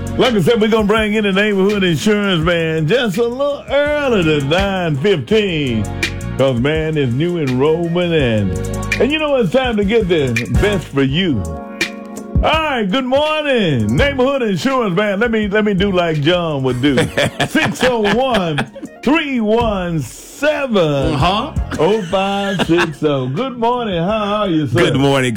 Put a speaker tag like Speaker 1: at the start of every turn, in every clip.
Speaker 1: Like I said, we're going to bring in the neighborhood insurance man just a little early to 9:15. Because, man, it's new enrollment and you know it's time to get the best for you. All right, good morning, neighborhood insurance man. Let me do like John would do. 601-317-0560. Good morning. How are you, sir?
Speaker 2: Good morning.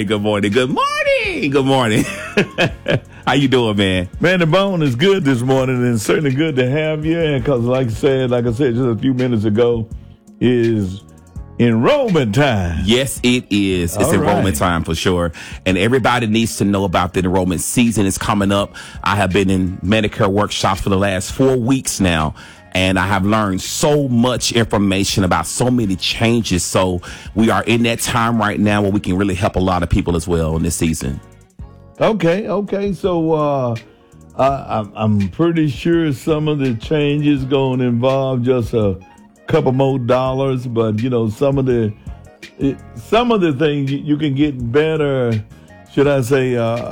Speaker 2: How you doing, man?
Speaker 1: Man, the bone is good this morning, and certainly good to have you. And because, like I said just a few minutes ago, is enrollment time.
Speaker 2: Yes, it is. It's enrollment time for sure. And everybody needs to know about the enrollment season. It's coming up. I have been in Medicare workshops for the last 4 weeks now, and I have learned so much information about so many changes. So we are in that time right now where we can really help a lot of people as well in this season.
Speaker 1: Okay. So I'm pretty sure some of the changes going to involve just a couple more dollars, but you know some of the things you can get better. Should I say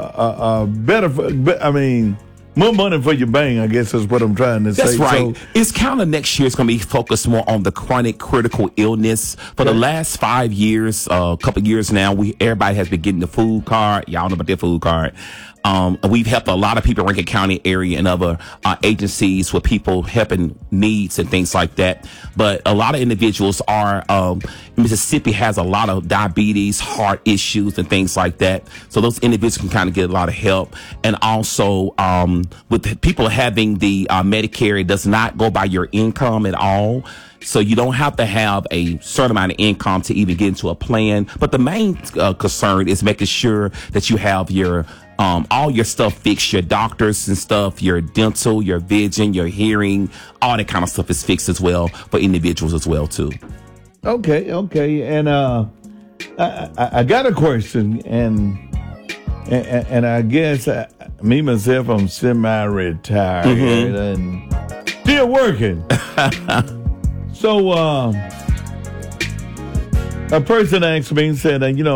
Speaker 1: more money for your bang? I guess is what I'm trying to say.
Speaker 2: That's right. So, it's kind of next year. It's going to be focused more on the chronic critical illness. For the last 5 years, a couple years now, everybody has been getting the food card. Y'all know about their food card. We've helped a lot of people in Rankin County area and other agencies with people helping needs and things like that. But a lot of individuals Mississippi has a lot of diabetes, heart issues and things like that. So those individuals can kind of get a lot of help. And also, with people having the Medicare, it does not go by your income at all. So you don't have to have a certain amount of income to even get into a plan. But the main concern is making sure that you have your all your stuff fixed, your doctors and stuff, your dental, your vision, your hearing, all that kind of stuff is fixed as well for individuals as well too.
Speaker 1: Okay. And I got a question, and I guess me myself, I'm semi-retired and still working. So a person asked me and said, I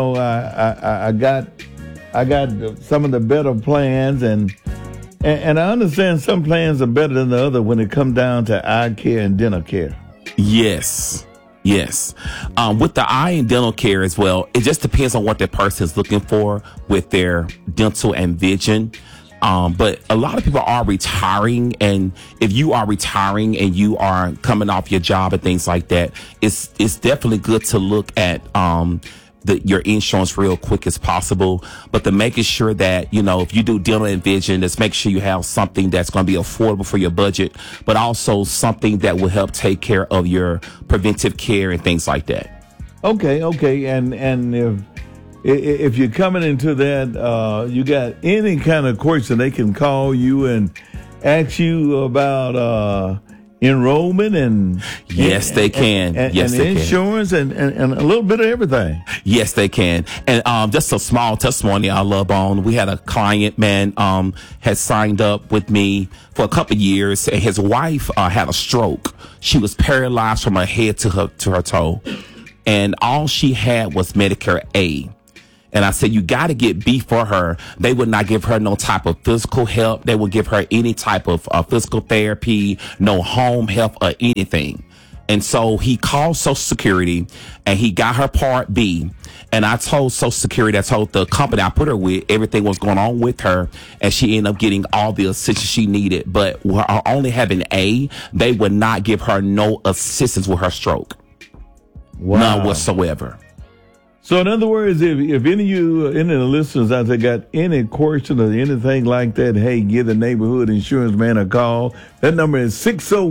Speaker 1: got some of the better plans, and I understand some plans are better than the other when it comes down to eye care and dental care.
Speaker 2: Yes. With the eye and dental care as well, it just depends on what the person is looking for with their dental and vision. But a lot of people are retiring, and if you are retiring and you are coming off your job and things like that, it's definitely good to look at your insurance real quick as possible. But to making sure that, if you do dental and vision, let's make sure you have something that's going to be affordable for your budget, but also something that will help take care of your preventive care and things like that.
Speaker 1: Okay. And if you're coming into that, you got any kind of question, they can call you and ask you about enrollment and
Speaker 2: yes, they can. Yes,
Speaker 1: and
Speaker 2: they
Speaker 1: insurance
Speaker 2: can.
Speaker 1: And a little bit of everything.
Speaker 2: Yes, they can. And just a small testimony I love on. We had a client, man, had signed up with me for a couple of years, and his wife had a stroke. She was paralyzed from her head to her toe, and all she had was Medicare A. And I said, you got to get B for her. They would not give her no type of physical help. They would give her any type of physical therapy, no home health or anything. And so he called Social Security and he got her Part B. And I told Social Security, I told the company I put her with, everything was going on with her. And she ended up getting all the assistance she needed. But with her only having A, they would not give her no assistance with her stroke. Wow. None whatsoever.
Speaker 1: So in other words, if any of the listeners out there got any question or anything like that, hey, give the neighborhood insurance man a call. That number is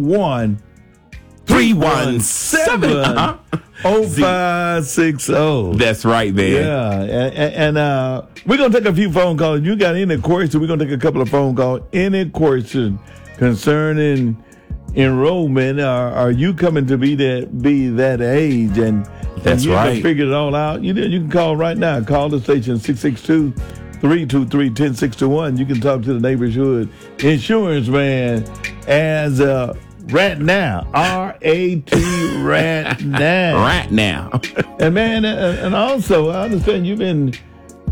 Speaker 1: 601-317-0560.
Speaker 2: That's right, man.
Speaker 1: Yeah, and we're going to take a few phone calls. If you got any question, we're going to take a couple of phone calls. Any question concerning enrollment, are you coming to be that age, and
Speaker 2: that's
Speaker 1: you
Speaker 2: right.
Speaker 1: can figure it all out. You can call right now. Call the station 662-323-1061. You can talk to the neighborhood insurance man as Rat Now. R-A-T Rat Now.
Speaker 2: Rat Now.
Speaker 1: And man, and also I understand you've been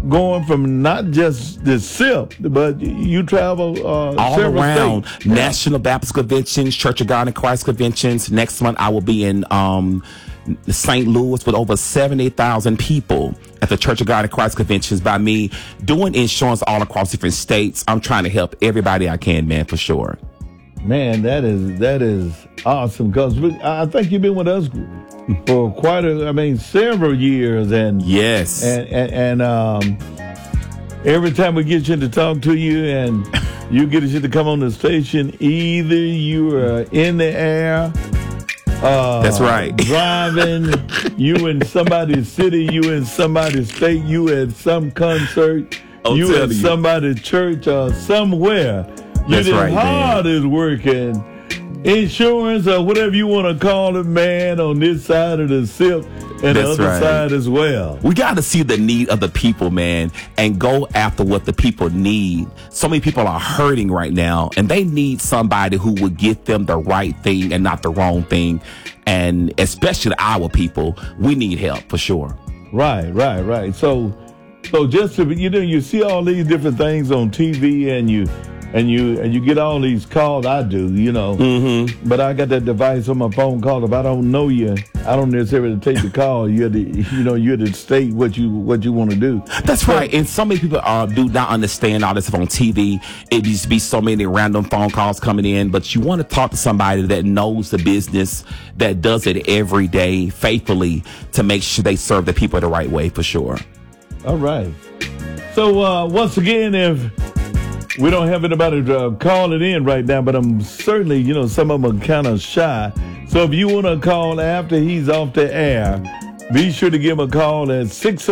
Speaker 1: going from not just the SIP, but you travel
Speaker 2: all around
Speaker 1: states.
Speaker 2: National Baptist conventions, Church of God in Christ conventions. Next month, I will be in St. Louis with over 70,000 people at the Church of God in Christ conventions by me doing insurance all across different states. I'm trying to help everybody I can, man, for sure.
Speaker 1: Man, that is awesome, because I think you've been with us for several years, and
Speaker 2: yes,
Speaker 1: and every time we get you to talk to you, and you get you to come on the station, either you are in the air,
Speaker 2: that's right,
Speaker 1: driving, you in somebody's city, you in somebody's state, you at some concert, you at somebody's church or somewhere.
Speaker 2: That's right,
Speaker 1: heart is working. Insurance or whatever you want to call it, man, on this side of the SIP and the other side as well.
Speaker 2: We got to see the need of the people, man, and go after what the people need. So many people are hurting right now, and they need somebody who would get them the right thing and not the wrong thing. And especially our people, we need help for sure.
Speaker 1: Right. So just to, you see all these different things on TV, and you get all these calls. I do,
Speaker 2: Mm-hmm.
Speaker 1: But I got that device on my phone called. If I don't know you, I don't necessarily take the call. You're to state what you want to do.
Speaker 2: That's right. And so many people do not understand all this stuff on TV. It just be so many random phone calls coming in. But you want to talk to somebody that knows the business, that does it every day faithfully to make sure they serve the people the right way, for sure.
Speaker 1: All right. So once again, if we don't have anybody to call it in right now, but I'm certainly, some of them are kind of shy. So if you want to call after he's off the air, be sure to give him a call at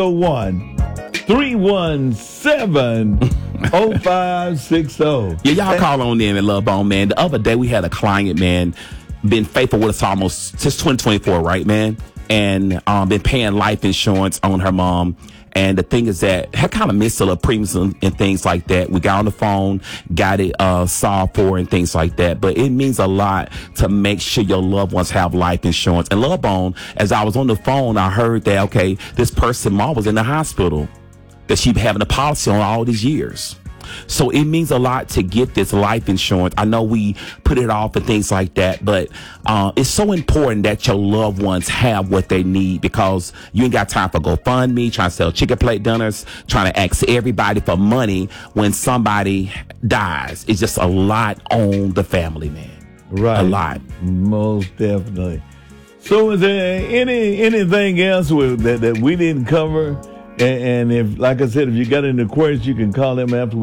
Speaker 1: 601-317-0560.
Speaker 2: Yeah, y'all call on in and Love Bone, man. The other day we had a client, man, been faithful with us almost since 2024, right, man? And been paying life insurance on her mom. And the thing is that her kind of missed a little premiums and things like that. We got on the phone, got it solved for and things like that. But it means a lot to make sure your loved ones have life insurance. And Love Bone, as I was on the phone, I heard that, okay, this person, mom, was in the hospital, that she been having a policy on all these years. So it means a lot to get this life insurance. I know we put it off and things like that, but it's so important that your loved ones have what they need, because you ain't got time for GoFundMe, trying to sell chicken plate dinners, trying to ask everybody for money when somebody dies. It's just a lot on the family, man.
Speaker 1: Right.
Speaker 2: A lot.
Speaker 1: Most definitely. So is there anything else that we didn't cover? And if, like I said, if you got any questions, you can call him after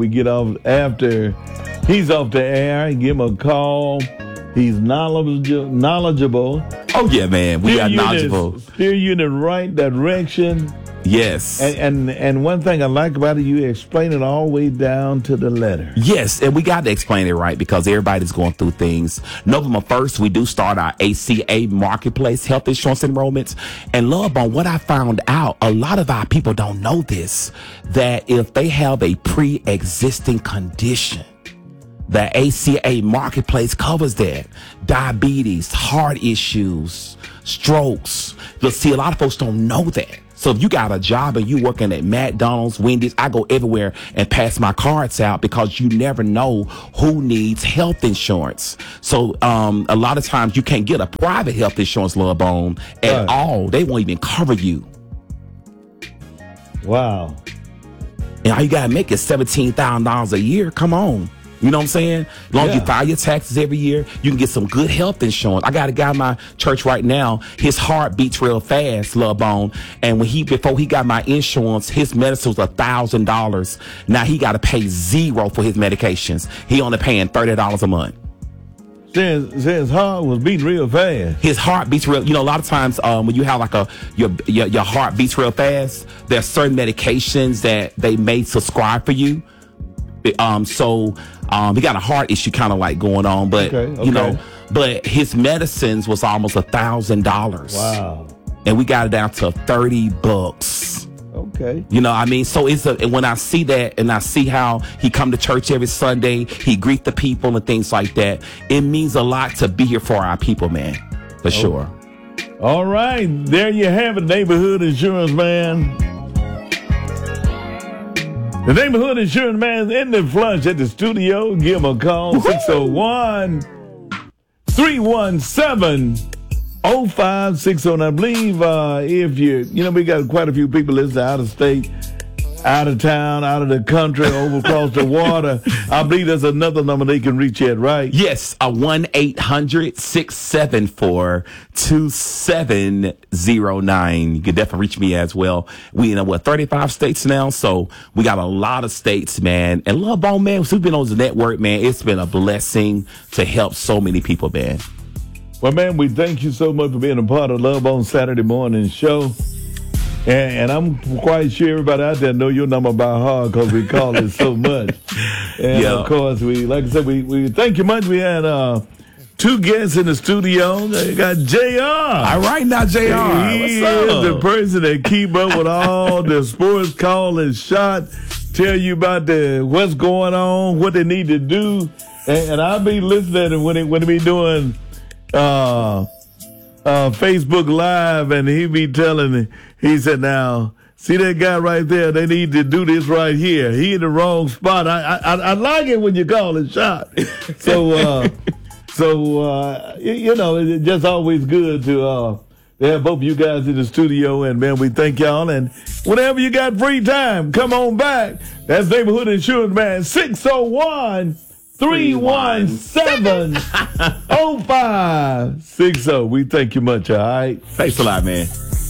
Speaker 1: he's off the air. Give him a call. He's knowledgeable.
Speaker 2: Oh yeah, man, we are knowledgeable.
Speaker 1: Steer you in the right direction.
Speaker 2: Yes.
Speaker 1: And one thing I like about it, you explain it all the way down to the letter.
Speaker 2: Yes, and we got to explain it right, because everybody's going through things. November 1st, we do start our ACA Marketplace health insurance enrollments. And Love Bone, what I found out, a lot of our people don't know this, that if they have a pre-existing condition, the ACA Marketplace covers that. Diabetes, heart issues, strokes. You'll see, a lot of folks don't know that. So if you got a job and you working at McDonald's, Wendy's, I go everywhere and pass my cards out, because you never know who needs health insurance. So a lot of times you can't get a private health insurance, Love Bone, at all. They won't even cover you.
Speaker 1: Wow.
Speaker 2: And all you got to make is $17,000 a year. Come on. You know what I'm saying? As long as you file your taxes every year, you can get some good health insurance. I got a guy in my church right now, his heart beats real fast, Love Bone. And before he got my insurance, his medicine was $1,000. Now he got to pay $0 for his medications. He only paying $30 a month.
Speaker 1: Since his heart was beating real fast.
Speaker 2: His heart beats real. A lot of times when you have like your heart beats real fast, there's certain medications that they may prescribe for you. So he got a heart issue kind of like going on, but but his medicines was almost $1,000.
Speaker 1: Wow.
Speaker 2: And we got it down to $30.
Speaker 1: Okay.
Speaker 2: So and when I see that, and I see how he come to church every Sunday, he greet the people and things like that, it means a lot to be here for our people, man, for sure.
Speaker 1: All right, there you have it, Neighborhood Insurance Man. The neighborhood insurance man in the flush at the studio. Give him a call, 601-317-0560. I believe if we got quite a few people listening out of state, out of town, out of the country, over across the water. I believe there's another number they can reach at, right?
Speaker 2: Yes, 1-800-674-2709. You can definitely reach me as well. We in 35 states now, so we got a lot of states, man. And Love Bone, man, we've been on the network, man. It's been a blessing to help so many people, man.
Speaker 1: Well, man, we thank you so much for being a part of Love Bone Saturday morning show. And I'm quite sure everybody out there know your number by heart because we call it so much. And of course, like I said, we thank you much. We had two guests in the studio. They got JR.
Speaker 2: All right now, JR.
Speaker 1: He is the person that keep up with all the sports call and shot, tell you about what's going on, what they need to do. And I'll be listening when they be doing Facebook Live, and he be telling me, he said, now, see that guy right there? They need to do this right here. He in the wrong spot. I like it when you call it shot. So it's just always good to have both of you guys in the studio. And, man, we thank y'all. And whenever you got free time, come on back. That's Neighborhood Insurance Man, 601-317-0560. We thank you much, all right?
Speaker 2: Thanks a lot, man.